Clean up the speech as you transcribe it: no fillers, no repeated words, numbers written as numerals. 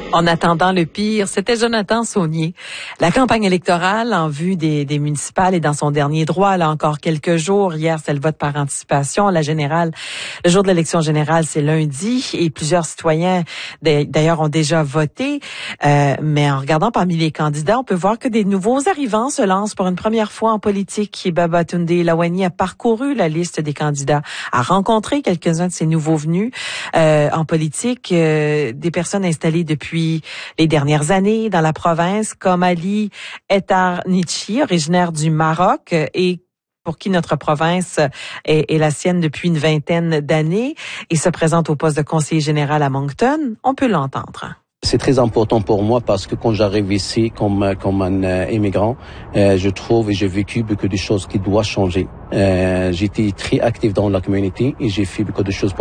En attendant le pire, c'était Jonathan Saunier. La campagne électorale en vue des municipales est dans son dernier droit, là encore quelques jours. Hier, c'est le vote par anticipation. La générale, le jour de l'élection générale, c'est lundi et plusieurs citoyens, d'ailleurs, ont déjà voté. Mais en regardant parmi les candidats, on peut voir que des nouveaux arrivants se lancent pour une première fois en politique. Babatunde Lawani a parcouru la liste des candidats, a rencontré quelques-uns de ces nouveaux venus en politique, des personnes installées depuis les dernières années dans la province, comme Ali Ettarnichi, originaire du Maroc et pour qui notre province est la sienne depuis une vingtaine d'années et se présente au poste de conseiller général à Moncton. On peut l'entendre. C'est très important pour moi parce que quand j'arrive ici comme un immigrant, je trouve et j'ai vécu beaucoup de choses qui doivent changer. J'étais très actif dans la communauté et j'ai fait beaucoup de choses